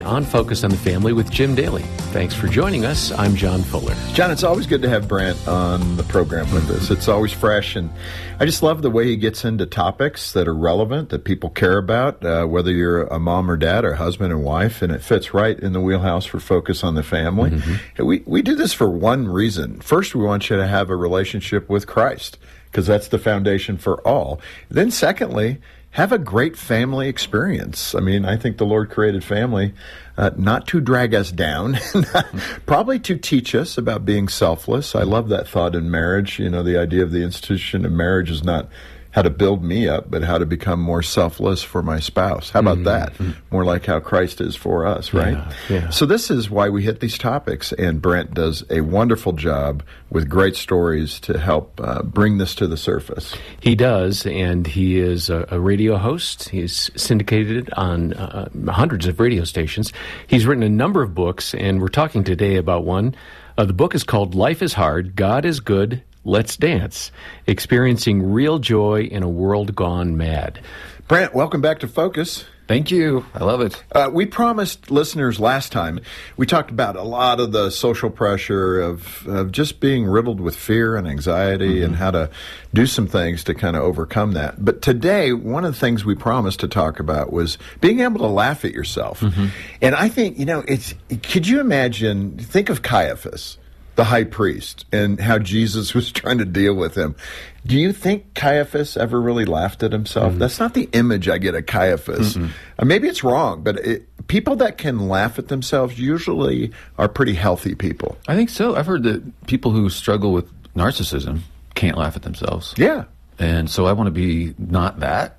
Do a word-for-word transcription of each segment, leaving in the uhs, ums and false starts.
On Focus on the Family with Jim Daly. Thanks for joining us. I'm John Fuller. John, it's always good to have Brent on the program with us. It's always fresh, and I just love the way he gets into topics that are relevant, that people care about, uh, whether you're a mom or dad or husband and wife, and it fits right in the wheelhouse for Focus on the Family. Mm-hmm. We, we do this for one reason. First, we want you to have a relationship with Christ, because that's the foundation for all. Then secondly, have a great family experience. I mean, I think the Lord created family uh, not to drag us down, probably to teach us about being selfless. I love that thought in marriage. You know, the idea of the institution of marriage is not how to build me up, but how to become more selfless for my spouse. How about mm-hmm. that? More like how Christ is for us, right? Yeah, yeah. So this is why we hit these topics, and Brent does a wonderful job with great stories to help uh, bring this to the surface. He does, and he is a, a radio host. He's syndicated on uh, hundreds of radio stations. He's written a number of books, and we're talking today about one. Uh, the book is called Life is Hard, God is Good, Let's Dance, Experiencing Real Joy in a World Gone Mad. Brent, welcome back to Focus. Thank you. I love it. Uh, we promised listeners last time, we talked about a lot of the social pressure of, of just being riddled with fear and anxiety mm-hmm. and how to do some things to kind of overcome that. But today, one of the things we promised to talk about was being able to laugh at yourself. Mm-hmm. And I think, you know, it's, could you imagine, think of Caiaphas, the high priest, and how Jesus was trying to deal with him. Do you think Caiaphas ever really laughed at himself? Mm. That's not the image I get of Caiaphas. Uh, maybe it's wrong, but it, people that can laugh at themselves usually are pretty healthy people. I think so. I've heard that people who struggle with narcissism can't laugh at themselves. Yeah. And so I want to be not that.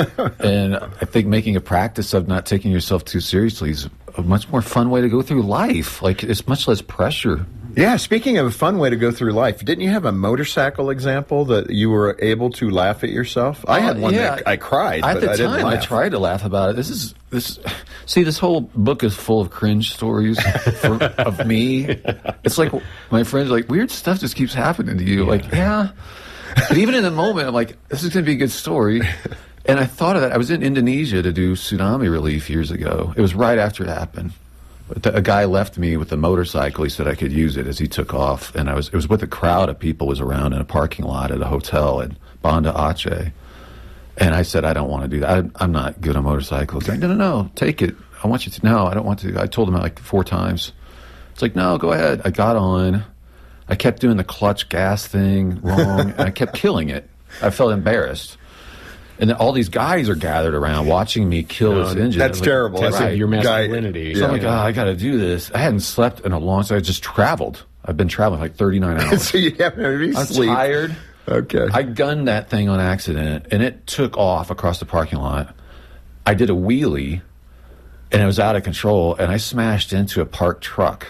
And I think making a practice of not taking yourself too seriously is a much more fun way to go through life. Like, it's much less pressure. Yeah, speaking of a fun way to go through life, didn't you have a motorcycle example that you were able to laugh at yourself? I had one yeah. that I cried, at but the I didn't time, laugh. I tried to laugh about it. This is this. See, this whole book is full of cringe stories for, of me. It's like my friends are like, weird stuff just keeps happening to you. Yeah. Like, yeah. But even in the moment, I'm like, this is going to be a good story. And I thought of that. I was in Indonesia to do tsunami relief years ago. It was right after it happened. A guy left me with a motorcycle. He said I could use it as he took off, and I was it was with a crowd of people was around in a parking lot at a hotel in Banda Aceh. And I said, I don't want to do that. I, I'm not good on motorcycles. Like, no, no, no, take it. I want you to. No, I don't want to. I told him like four times. It's like, no, go ahead. I got on. I kept doing the clutch gas thing wrong, and I kept killing it. I felt embarrassed. And then all these guys are gathered around watching me kill no, this engine. That's like, terrible. That's right. your masculinity. So yeah. I'm like, oh, I got to do this. I hadn't slept in a long time. I just traveled. I've been traveling like thirty-nine hours. So you haven't any I'm sleep. tired. Okay. I gunned that thing on accident, and it took off across the parking lot. I did a wheelie, and it was out of control, and I smashed into a parked truck.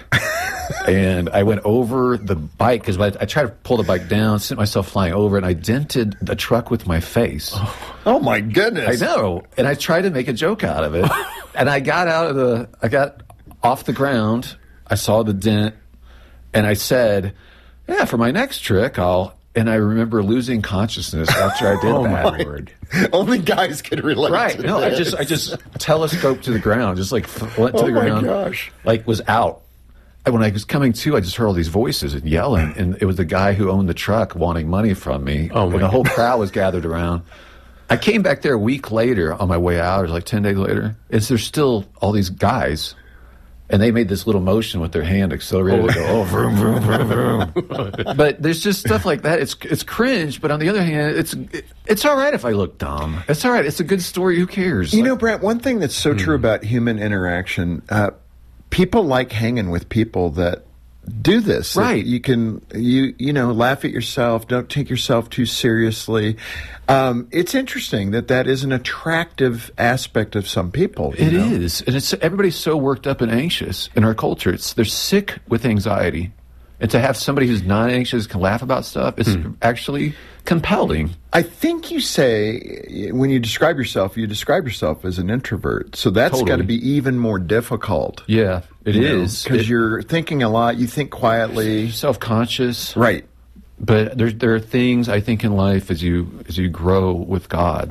And I went over the bike, because I, I tried to pull the bike down, sent myself flying over, and I dented the truck with my face. Oh, oh my goodness. I know. And I tried to make a joke out of it. And I got out of the, I got off the ground, I saw the dent, and I said, yeah, for my next trick, I'll, and I remember losing consciousness after I did oh that. My word. Only guys can relate Right. to No, this. I just, I just telescoped to the ground, just like went to oh the ground. Oh my gosh. Like was out. And when I was coming to, I just heard all these voices and yelling, and it was the guy who owned the truck wanting money from me. Oh my and the whole crowd was gathered around. I came back there a week later on my way out, or like ten days later, and there's still all these guys, and they made this little motion with their hand accelerated. Oh, go, oh vroom, vroom, vroom, vroom. But there's just stuff like that. It's it's cringe, but on the other hand, it's it, it's all right if I look dumb. It's all right. It's a good story. Who cares? You like, know, Brent, one thing that's so hmm. true about human interaction, uh, people like hanging with people that do this. Right. You can, you you know, laugh at yourself. Don't take yourself too seriously. Um, it's interesting that that is an attractive aspect of some people. It know? is. And it's everybody's so worked up and anxious in our culture. It's they're sick with anxiety. And to have somebody who's not anxious can laugh about stuff, it's hmm. actually compelling. I think you say, when you describe yourself, you describe yourself as an introvert. So that's Totally. got to be even more difficult. Yeah, it is. Because It- you're thinking a lot, you think quietly. self-conscious. Right. But there there are things I think in life as you as you grow with God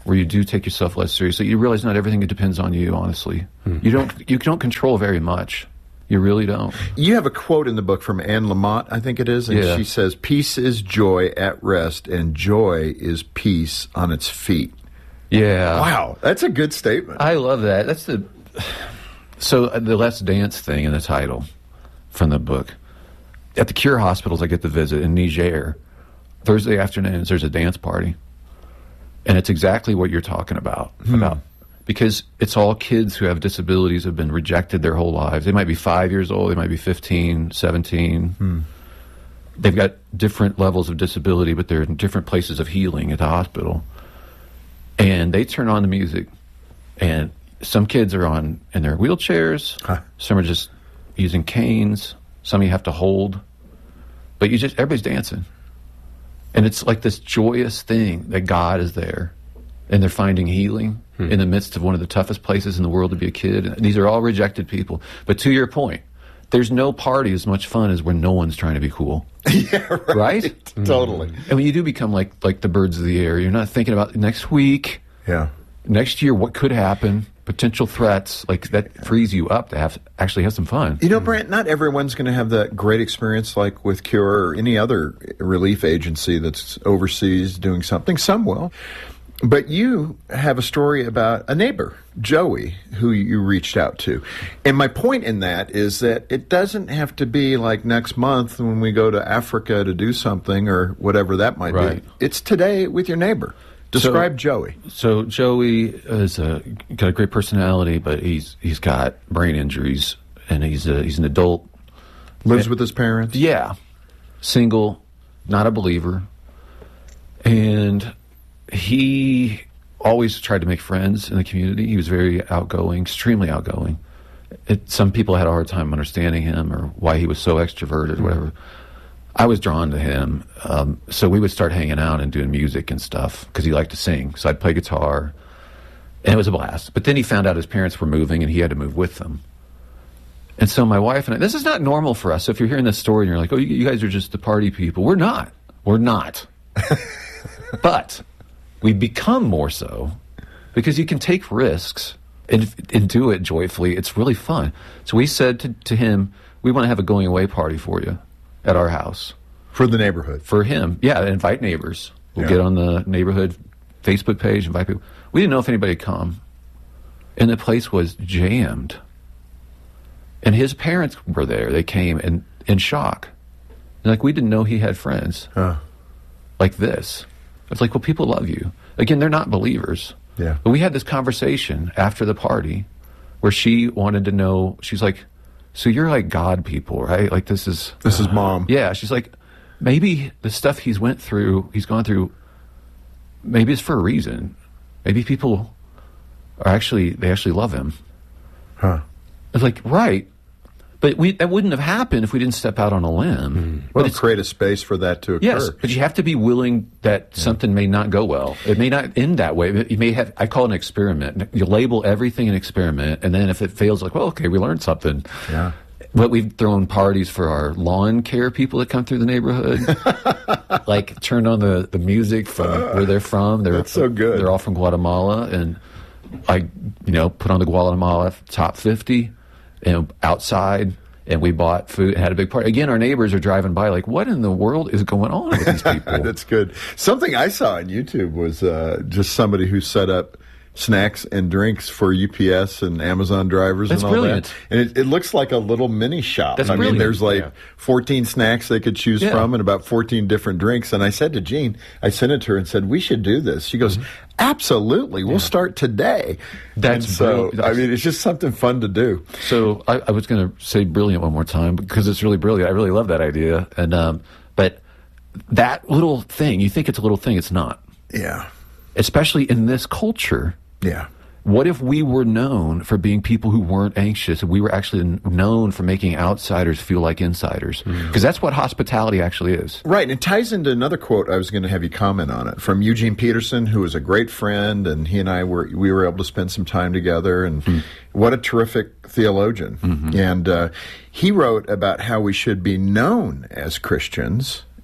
where you do take yourself less seriously. You realize not everything depends on you, honestly. Mm. You don't you don't control very much. You really don't. You have a quote in the book from Anne Lamott, I think it is, and yeah. she says, "Peace is joy at rest, and joy is peace on its feet." Yeah. Wow, that's a good statement. I love that. That's the so uh, the Let's Dance thing in the title from the book. At the Cure hospitals, I get the visit in Niger. Thursday afternoons, there's a dance party, and it's exactly what you're talking about. Hmm. About because it's all kids who have disabilities, have been rejected their whole lives. They might be five years old, they might be fifteen, seventeen. Hmm. They've got different levels of disability, but they're in different places of healing at the hospital. And they turn on the music, and some kids are on in their wheelchairs, huh. some are just using canes, some you have to hold, but you just everybody's dancing. And it's like this joyous thing that God is there, and they're finding healing hmm. in the midst of one of the toughest places in the world to be a kid. And these are all rejected people. But to your point, there's no party as much fun as when no one's trying to be cool. Yeah, right. Right? Totally. And when you do become like like the birds of the air, you're not thinking about next week, yeah, next year, what could happen, potential threats. Like that frees you up to have actually have some fun. You know, Brant, not everyone's going to have that great experience like with Cure or any other relief agency that's overseas doing something. Some will. But you have a story about a neighbor, Joey, who you reached out to. And my point in that is that it doesn't have to be like next month when we go to Africa to do something or whatever that might right. be. It's today with your neighbor. Describe so, Joey. So Joey is a, got a great personality, but he's he's got brain injuries, and he's a, he's an adult. Lives and, with his parents? Yeah. Single, not a believer. And he always tried to make friends in the community. He was very outgoing, extremely outgoing. It, some people had a hard time understanding him or why he was so extroverted, mm-hmm. whatever. I was drawn to him. Um, so we would start hanging out and doing music and stuff because he liked to sing. So I'd play guitar, and it was a blast. But then he found out his parents were moving, and he had to move with them. And so my wife and I, this is not normal for us. So if you're hearing this story and you're like, oh, you, you guys are just the party people. We're not. We're not. But we become more so because you can take risks and, and do it joyfully. It's really fun. So we said to, to him, we want to have a going away party for you at our house. For the neighborhood. For him. Yeah, invite neighbors. We'll yeah. get on the neighborhood Facebook page, invite people. We didn't know if anybody would come. And the place was jammed. And his parents were there. They came in, in shock. And like, we didn't know he had friends huh. like this. It's like, well, people love you. Again, they're not believers. Yeah. But we had this conversation after the party where she wanted to know, she's like, so you're like God people, right? Like this is... This is mom. Yeah. She's like, maybe the stuff he's went through, he's gone through, maybe it's for a reason. Maybe people are actually, they actually love him. Huh. It's like, right. But we that wouldn't have happened if we didn't step out on a limb. Mm. Well, create a space for that to occur. Yes, but you have to be willing that yeah. something may not go well. It may not end that way. You may have, I call it an experiment. You label everything an experiment, and then if it fails, like, well, okay, we learned something. Yeah. But we've thrown parties for our lawn care people that come through the neighborhood. Like, turned on the, the music from uh, where they're from. They're, that's so good. They're all from Guatemala, and I, you know, put on the Guatemala top fifty. And outside, and we bought food and had a big party. Again, our neighbors are driving by like, what in the world is going on with these people? That's good. Something I saw on YouTube was uh, just somebody who set up snacks and drinks for U P S and Amazon drivers That's and all brilliant. that. And it, it looks like a little mini shop. That's I brilliant. mean, there's like yeah. fourteen snacks they could choose yeah. from and about fourteen different drinks. And I said to Jean, I sent it to her and said, we should do this. She goes, mm-hmm. absolutely. We'll yeah. start today. That's and so, brilliant. I mean, it's just something fun to do. So I, I was going to say brilliant one more time because it's really brilliant. I really love that idea. And um, but that little thing, you think it's a little thing, it's not. Yeah. Especially in this culture. Yeah. What if we were known for being people who weren't anxious, and we were actually known for making outsiders feel like insiders? Because mm. that's what hospitality actually is. Right, and it ties into another quote. I was going to have you comment on it from Eugene Peterson, who is a great friend, and he and I were we were able to spend some time together. And mm. what a terrific theologian! Mm-hmm. And uh, he wrote about how we should be known as Christians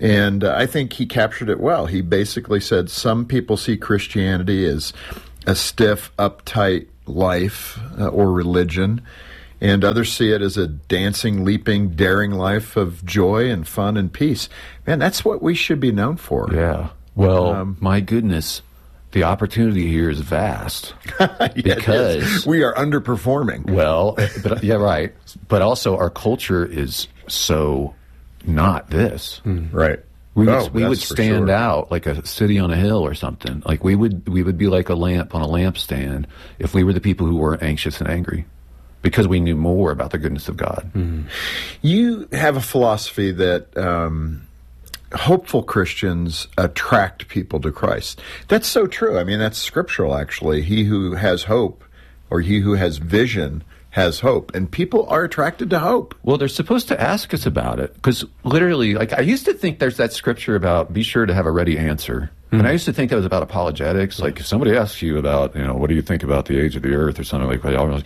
And uh, I think he captured it well. He basically said some people see Christianity as a stiff, uptight life uh, or religion, and others see it as a dancing, leaping, daring life of joy and fun and peace. Man, that's what we should be known for. Yeah. Well, Um, my goodness, the opportunity here is vast. Yeah, it because is. We are underperforming. Well, but yeah, right. But also, our culture is so not this. Right. We would, Oh, we would that's for stand sure. out like a city on a hill or something. Like we would we would be like a lamp on a lampstand if we were the people who were anxious and angry, because we knew more about the goodness of God. Mm-hmm. You have a philosophy that um, hopeful Christians attract people to Christ. That's so true. I mean, that's scriptural, actually. He who has hope, or he who has vision, has hope. And people are attracted to hope. Well, they're supposed to ask us about it, because literally, like I used to think there's that scripture about be sure to have a ready answer. Mm-hmm. And I used to think that was about apologetics. Like if somebody asks you about, you know, what do you think about the age of the earth or something like that,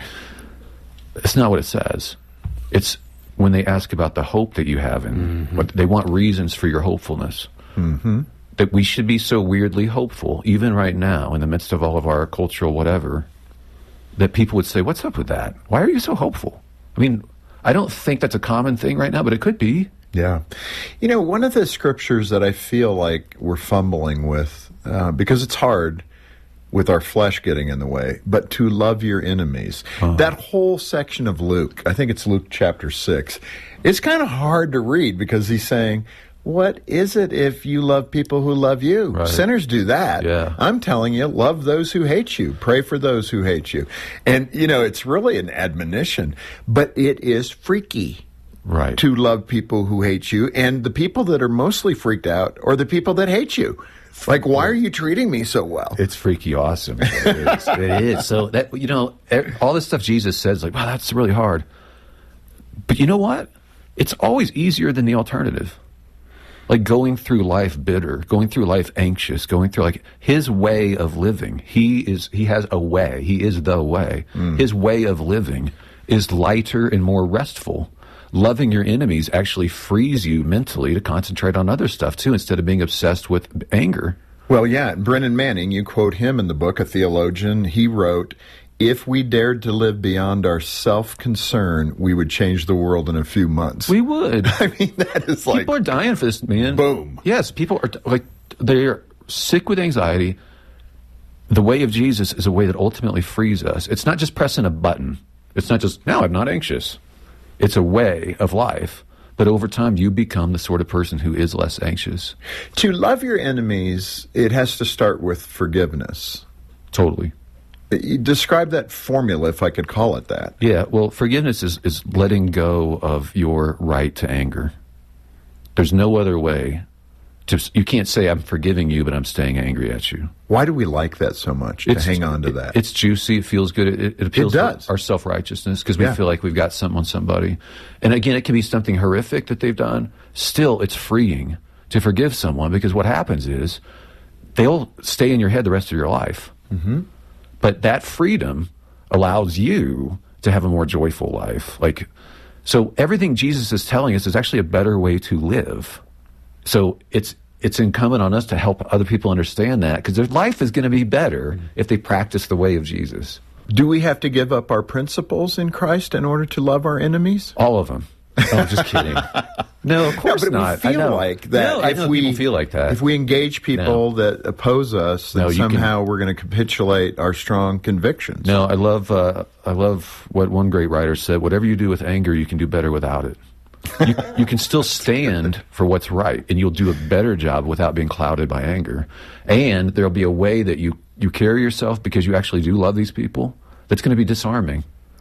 it's not what it says. It's when they ask about the hope that you have in, mm-hmm. what they want reasons for your hopefulness. Mm-hmm. That we should be so weirdly hopeful, even right now, in the midst of all of our cultural whatever, that people would say, what's up with that? Why are you so hopeful? I mean, I don't think that's a common thing right now, but it could be. Yeah. You know, one of the scriptures that I feel like we're fumbling with, uh, because it's hard with our flesh getting in the way, but to love your enemies. Uh-huh. That whole section of Luke, I think it's Luke chapter six, it's kind of hard to read because he's saying, what is it if you love people who love you? Right. Sinners do that. Yeah. I'm telling you, love those who hate you. Pray for those who hate you. And, you know, it's really an admonition, but it is freaky. Right. To love people who hate you. And the people that are mostly freaked out are the people that hate you. Like, why are you treating me so well? It's freaky awesome. It is. It is. So that, you know, all this stuff Jesus says, like, wow, that's really hard. But you know what? It's always easier than the alternative. Like going through life bitter, going through life anxious, going through like his way of living. He is, he has a way. He is the way. Mm. His way of living is lighter and more restful. Loving your enemies actually frees you mentally to concentrate on other stuff too, instead of being obsessed with anger. Well, yeah, Brennan Manning, you quote him in the book, a theologian. He wrote, if we dared to live beyond our self-concern, we would change the world in a few months. We would. I mean, that is like... People are dying for this, man. Boom. Yes, people are, like, they're sick with anxiety. The way of Jesus is a way that ultimately frees us. It's not just pressing a button. It's not just, now I'm not anxious. It's a way of life. But over time, you become the sort of person who is less anxious. To love your enemies, it has to start with forgiveness. Totally. Describe that formula, if I could call it that. Yeah, well, forgiveness is, is letting go of your right to anger. There's no other way. To, you can't say, I'm forgiving you, but I'm staying angry at you. Why do we like that so much, to it's, hang on to that? It, it's juicy. It feels good. It, it appeals it does. to our self-righteousness because we yeah. feel like we've got something on somebody. And again, it can be something horrific that they've done. Still, it's freeing to forgive someone because what happens is they'll stay in your head the rest of your life. Mm-hmm. But that freedom allows you to have a more joyful life. Like, so everything Jesus is telling us is actually a better way to live. So it's it's incumbent on us to help other people understand that, because their life is going to be better if they practice the way of Jesus. Do we have to give up our principles in Christ in order to love our enemies? All of them. Oh, I'm just kidding. No, of course no, but not. We feel I know. like that. No, I if know we people feel like that. If we engage people no. that oppose us, then no, somehow can, we're going to capitulate our strong convictions. No, I love. Uh, I love what one great writer said. Whatever you do with anger, you can do better without it. You, you can still stand for what's right, and you'll do a better job without being clouded by anger. And there'll be a way that you you carry yourself because you actually do love these people. That's going to be disarming.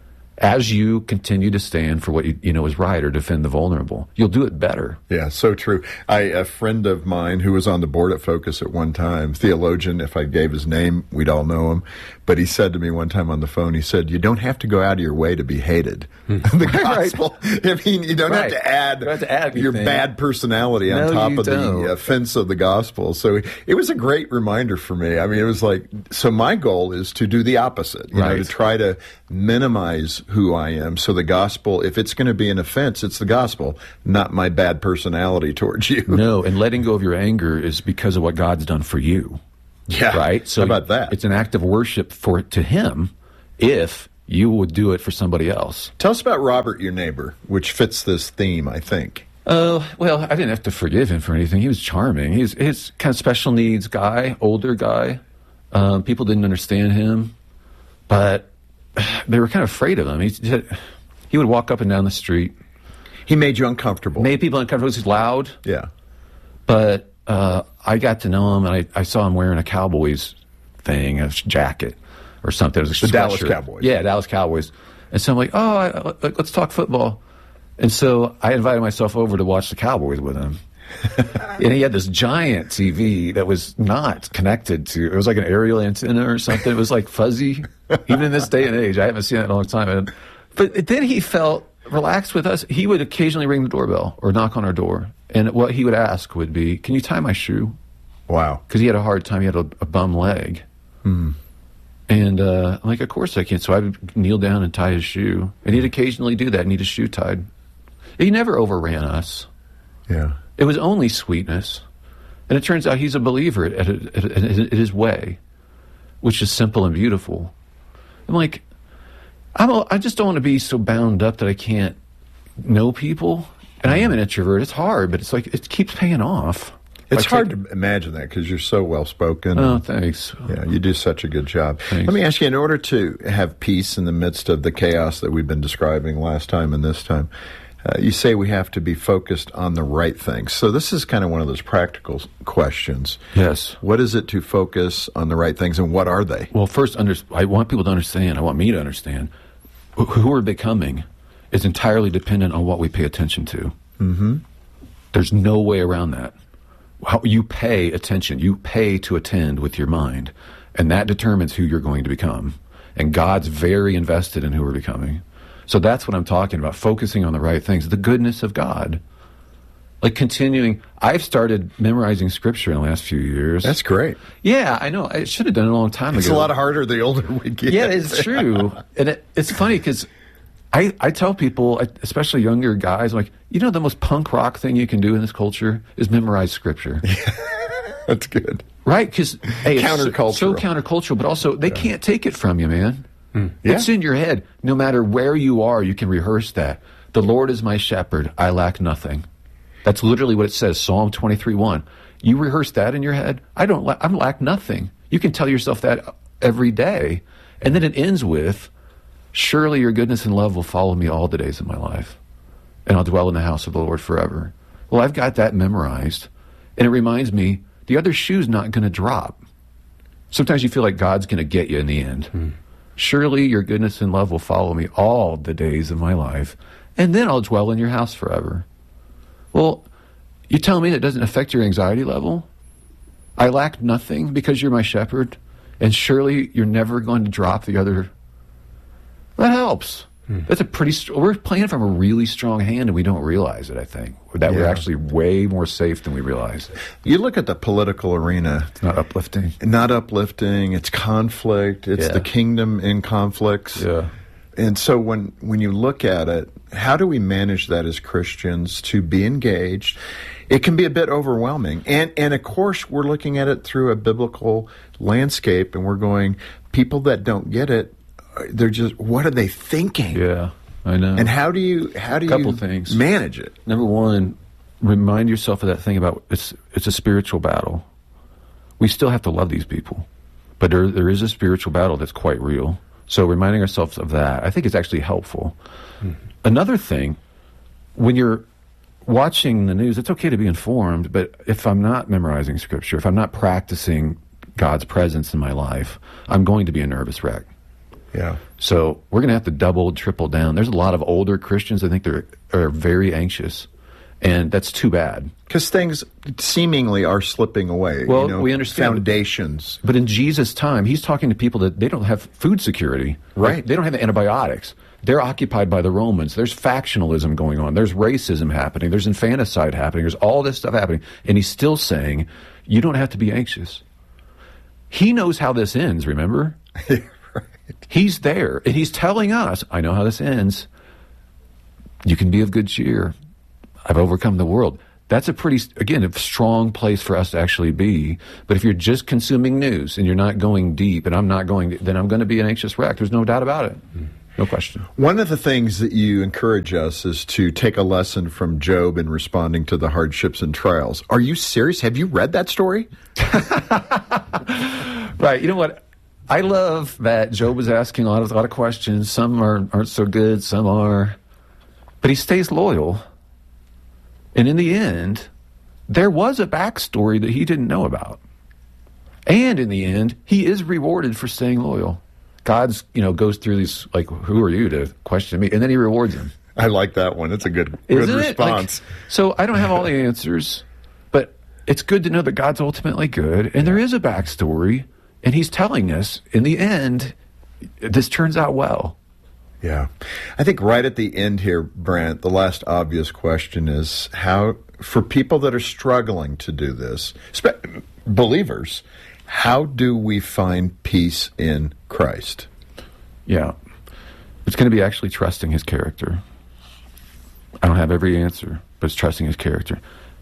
As you continue to stand for what you, you know is right or defend the vulnerable, you'll do it better. Yeah, so true. I, a friend of mine who was on the board at Focus at one time, theologian, if I gave his name, we'd all know him. But he said to me one time on the phone, he said, you don't have to go out of your way to be hated. The gospel, right. I mean, you don't right. have to add, you don't have to add your anything. bad personality on no, top of don't. the offense of the gospel. So it was a great reminder for me. I mean, it was like, so my goal is to do the opposite, you right. know, to try to minimize who I am. So the gospel, if it's going to be an offense, it's the gospel, not my bad personality towards you. No, and letting go of your anger is because of what God's done for you. Yeah. Right? So how about that? It's an act of worship for to him if you would do it for somebody else. Tell us about Robert, your neighbor, which fits this theme, I think. Oh, uh, well, I didn't have to forgive him for anything. He was charming. He's he's kind of special needs guy, older guy. Um, people didn't understand him, but they were kind of afraid of him. He, he would walk up and down the street. He made you uncomfortable. Made people uncomfortable. He was loud. Yeah. But uh, I got to know him, and I, I saw him wearing a Cowboys thing, a jacket or something. It was a the Dallas sweatshirt. Cowboys. Yeah, Dallas Cowboys. And so I'm like, oh, I, let's talk football. And so I invited myself over to watch the Cowboys with him. And he had this giant T V that was not connected to, it was like an aerial antenna or something. It was like fuzzy. Even in this day and age, I haven't seen it in a long time. And, but then he felt relaxed with us. He would occasionally ring the doorbell or knock on our door. And what he would ask would be, can you tie my shoe? Wow. Because he had a hard time. He had a, a bum leg. Hmm. And uh, I'm like, of course I can. So I would kneel down and tie his shoe. And he'd occasionally do that and need his shoe tied. He never overran us. Yeah. It was only sweetness. And it turns out he's a believer at, at, at, at, at his way, which is simple and beautiful. I'm like, I'm a, I just don't want to be so bound up that I can't know people. And I am an introvert. It's hard, but it's like it keeps paying off. It's I hard take, to imagine that because you're so well-spoken. Oh, and, thanks. Yeah, you do such a good job. Thanks. Let me ask you, in order to have peace in the midst of the chaos that we've been describing last time and this time, Uh, you say we have to be focused on the right things. So this is kind of one of those practical questions. Yes. What is it to focus on the right things, and what are they? Well, first, under, I want people to understand, I want me to understand, who, who we're becoming is entirely dependent on what we pay attention to. Mm-hmm. There's no way around that. How, you pay attention. You pay to attend with your mind, and that determines who you're going to become. And God's very invested in who we're becoming. So that's what I'm talking about, focusing on the right things, the goodness of God. Like continuing, I've started memorizing Scripture in the last few years. That's great. Yeah, I know. I should have done it a long time It's ago. a lot harder the older we get. Yeah, it's true. And it, it's funny because I, I tell people, especially younger guys, like, you know, the most punk rock thing you can do in this culture is memorize Scripture. That's good. Right? Because, hey, it's countercultural. so, so countercultural, but also they yeah. can't take it from you, man. Mm. Yeah. It's in your head. No matter where you are, you can rehearse that. The Lord is my shepherd. I lack nothing. That's literally what it says, Psalm twenty-three one. You rehearse that in your head, I don't la- I lack nothing. You can tell yourself that every day. And then it ends with, surely your goodness and love will follow me all the days of my life, and I'll dwell in the house of the Lord forever. Well, I've got that memorized. And it reminds me, the other shoe's not going to drop. Sometimes you feel like God's going to get you in the end. Hmm. Surely your goodness and love will follow me all the days of my life, and then I'll dwell in your house forever. Well, you tell me that doesn't affect your anxiety level? I lack nothing because you're my shepherd, and surely you're never going to drop the other. That helps. Hmm. That's a pretty. St- we're playing from a really strong hand, and we don't realize it. I think that yeah. we're actually way more safe than we realize. You look at the political arena; it's not uplifting. Not uplifting. It's conflict. It's yeah. the kingdom in conflicts. Yeah. And so when when you look at it, how do we manage that as Christians to be engaged? It can be a bit overwhelming, and and of course we're looking at it through a biblical landscape, and we're going, people that don't get it, they're just, what are they thinking? Yeah, I know. And how do you how do Couple you things. manage it? Number one, remind yourself of that thing about it's it's a spiritual battle. We still have to love these people, but there there is a spiritual battle that's quite real. So reminding ourselves of that, I think, is actually helpful. Mm-hmm. Another thing, when you're watching the news, it's okay to be informed, but if I'm not memorizing Scripture, if I'm not practicing God's presence in my life, I'm going to be a nervous wreck. Yeah. So we're going to have to double, triple down. There's a lot of older Christians, I think, they're are very anxious, and that's too bad. Because things seemingly are slipping away. Well, you know, we understand. Foundations. But in Jesus' time, he's talking to people that they don't have food security. Right. Like, they don't have the antibiotics. They're occupied by the Romans. There's factionalism going on. There's racism happening. There's infanticide happening. There's all this stuff happening. And he's still saying, you don't have to be anxious. He knows how this ends, remember? He's there, and he's telling us, I know how this ends. You can be of good cheer. I've overcome the world. That's a pretty, again, a strong place for us to actually be. But if you're just consuming news and you're not going deep, and I'm not going, then I'm going to be an anxious wreck. There's no doubt about it. No question. One of the things that you encourage us is to take a lesson from Job in responding to the hardships and trials. Are you serious? Have you read that story? Right. You know what? I love that Job was asking a lot of, a lot of questions. Some are, aren't so good, some are. But he stays loyal. And in the end, there was a backstory that he didn't know about. And in the end, he is rewarded for staying loyal. God's, you know, goes through these, like, who are you to question me? And then he rewards him. I like that one. It's a good, good Isn't response. It? Like, so I don't have all the answers, but it's good to know that God's ultimately good. And there is a backstory. And he's telling us, in the end, this turns out well. Yeah. I think right at the end here, Brent, the last obvious question is how, for people that are struggling to do this, believers, how do we find peace in Christ? Yeah. It's going to be actually trusting his character. I don't have every answer, but it's trusting his character.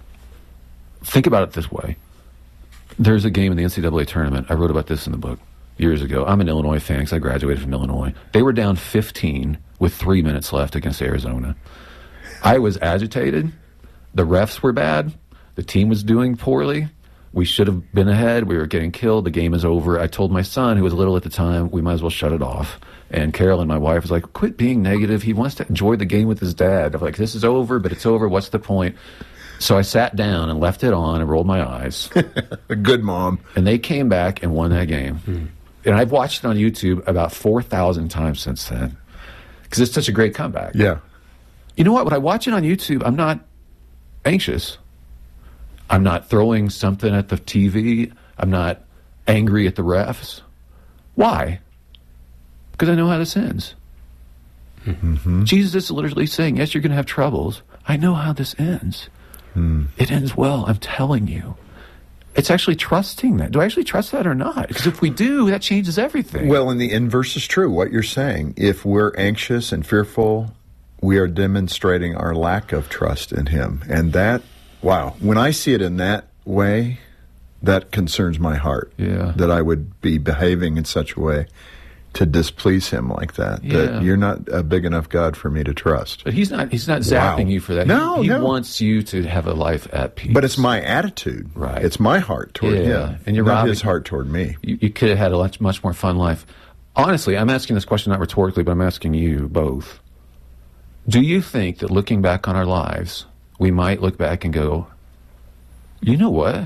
Think about it this way. There's a game in the N C double A tournament. I wrote about this in the book years ago. I'm an Illinois fan because I graduated from Illinois. They were down fifteen with three minutes left against Arizona. I was agitated. The refs were bad. The team was doing poorly. We should have been ahead. We were getting killed. The game is over. I told my son, who was little at the time, we might as well shut it off. And Carolyn, my wife, was like, quit being negative. He wants to enjoy the game with his dad. I'm like, this is over, but it's over. What's the point? So I sat down and left it on and rolled my eyes. A good mom. And they came back and won that game. Mm. And I've watched it on YouTube about four thousand times since then because it's such a great comeback. Yeah. You know what? When I watch it on YouTube, I'm not anxious. I'm not throwing something at the T V. I'm not angry at the refs. Why? Because I know how this ends. Mm-hmm. Jesus is literally saying, yes, you're going to have troubles. I know how this ends. Mm. It ends well, I'm telling you. It's actually trusting that. Do I actually trust that or not? Because if we do, that changes everything. Well, and the inverse is true, what you're saying. If we're anxious and fearful, we are demonstrating our lack of trust in him. And that, wow, when I see it in that way, that concerns my heart. Yeah. That I would be behaving in such a way to displease him like that. Yeah. That you're not a big enough God for me to trust. But he's not he's not zapping wow. you for that. No, he, he no. wants you to have a life at peace. But it's my attitude. Right. It's my heart toward yeah. him. And you're not robbing, his heart toward me. You, you could have had a much, much more fun life. Honestly, I'm asking this question not rhetorically, but I'm asking you both. Do you think that looking back on our lives, we might look back and go, you know what?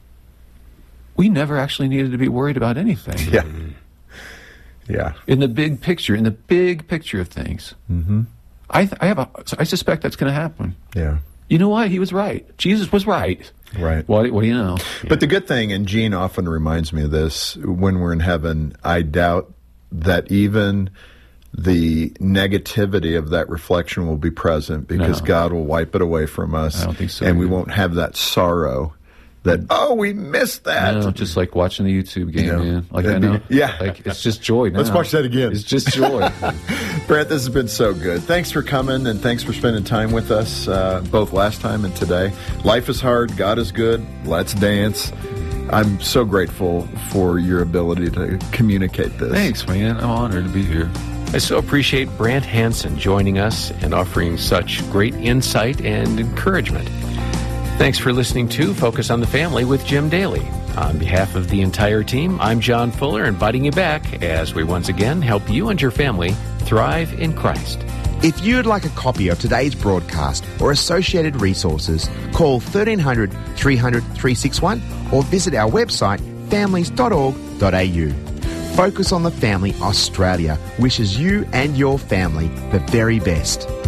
We never actually needed to be worried about anything. Yeah. Yeah. In the big picture, in the big picture of things. Mm-hmm. I th- I have a, I suspect that's going to happen. Yeah. You know what? He was right. Jesus was right. Right. What, what do you know? But the good thing, and Gene often reminds me of this, when we're in heaven, I doubt that even the negativity of that reflection will be present because No. God will wipe it away from us. I don't think so And we either. won't have that sorrow that, oh, we missed that. No, just like watching the YouTube game, You know, man. Like I that'd be- know. yeah. Like it's just joy now. Let's watch that again. It's just joy. Brent, this has been so good. Thanks for coming, and thanks for spending time with us, uh, both last time and today. Life is hard. God is good. Let's dance. I'm so grateful for your ability to communicate this. Thanks, man. I'm honored to be here. I so appreciate Brant Hansen joining us and offering such great insight and encouragement. Thanks for listening to Focus on the Family with Jim Daly. On behalf of the entire team, I'm John Fuller, inviting you back as we once again help you and your family thrive in Christ. If you'd like a copy of today's broadcast or associated resources, call thirteen hundred, three hundred, three sixty-one or visit our website families dot org dot a u. Focus on the Family Australia wishes you and your family the very best.